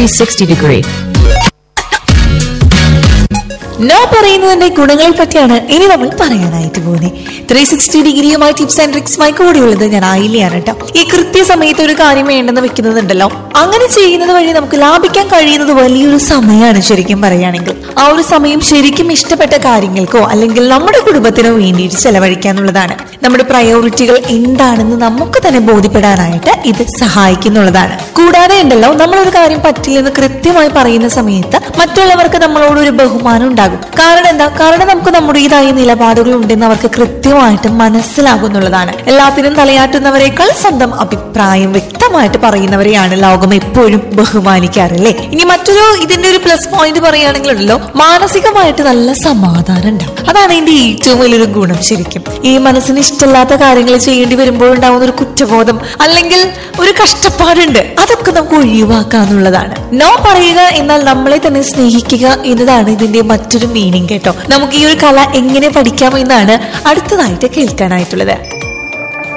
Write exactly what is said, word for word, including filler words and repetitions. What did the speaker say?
sixty degree. No പറയുന്നതിന്റെ ഗുണങ്ങളെ പറ്റിയാണ് ഇനി നമ്മൾ പറയാനായിട്ട് പോകുന്നത്. ത്രീ സിക്സ്റ്റി ഡിഗ്രിയുമായി ടിപ്സ് ആൻഡ് ട്രിക്സുമായി കൂടിയുള്ളത് ഞാൻ ആയില്ലയാണ് കേട്ടോ. ഈ കൃത്യസമയത്ത് ഒരു കാര്യം വേണ്ടെന്ന് വെക്കുന്നതുണ്ടല്ലോ, അങ്ങനെ ചെയ്യുന്നത് വഴി നമുക്ക് ലാഭിക്കാൻ കഴിയുന്നത് വലിയൊരു സമയമാണ്. ശരിക്കും പറയുകയാണെങ്കിൽ ആ ഒരു സമയം ശരിക്കും ഇഷ്ടപ്പെട്ട കാര്യങ്ങൾക്കോ അല്ലെങ്കിൽ നമ്മുടെ കുടുംബത്തിനോ വേണ്ടിയിട്ട് ചെലവഴിക്കാനുള്ളതാണ്. നമ്മുടെ പ്രയോറിറ്റികൾ എന്താണെന്ന് നമുക്ക് തന്നെ ബോധ്യപ്പെടാനായിട്ട് ഇത് സഹായിക്കുന്നുള്ളതാണ്. കൂടാതെ ഉണ്ടല്ലോ, നമ്മളൊരു കാര്യം പറ്റില്ലെന്ന് കൃത്യമായി പറയുന്ന സമയത്ത് മറ്റുള്ളവർക്ക് നമ്മളോട് ഒരു ബഹുമാനം ഉണ്ടാകും. കാരണം എന്താ? കാരണം നമുക്ക് നമ്മുടേതായ നിലപാടുകൾ ഉണ്ടെന്ന് അവർക്ക് കൃത്യമായിട്ട് മനസ്സിലാകുന്നുള്ളതാണ്. എല്ലാത്തിനും തലയാട്ടുന്നവരെക്കാൾ സ്വന്തം അഭിപ്രായം വ്യക്തമായിട്ട് പറയുന്നവരെയാണ് ലോകം എപ്പോഴും ബഹുമാനിക്കാറല്ലേ. ഇനി മറ്റൊരു ഇതിന്റെ ഒരു പ്ലസ് പോയിന്റ് പറയുകയാണെങ്കിലുണ്ടല്ലോ, മാനസികമായിട്ട് നല്ല സമാധാനം ഉണ്ടാവും. അതാണ് ഇതിന്റെ ഏറ്റവും വലിയൊരു ഗുണം. ശരിക്കും ഈ മനസ്സിന് ഇഷ്ടമില്ലാത്ത കാര്യങ്ങൾ ചെയ്യേണ്ടി വരുമ്പോൾ ഉണ്ടാവുന്ന ഒരു കുറ്റബോധം അല്ലെങ്കിൽ ഒരു കഷ്ടപ്പാടുണ്ട്, അതൊക്കെ നമുക്ക് ഒഴിവാക്കാന്നുള്ളതാണ്. നോ പറയുക എന്നാൽ നമ്മളെ തന്നെ സ്നേഹിക്കുക എന്നതാണ് ഇതിന്റെ മറ്റൊരു മീനിങ് കേട്ടോ. നമുക്ക് ഈ ഒരു കല എങ്ങനെ പഠിക്കാം എന്നാണ് അടുത്തതായിട്ട് കേൾക്കാനായിട്ടുള്ളത്.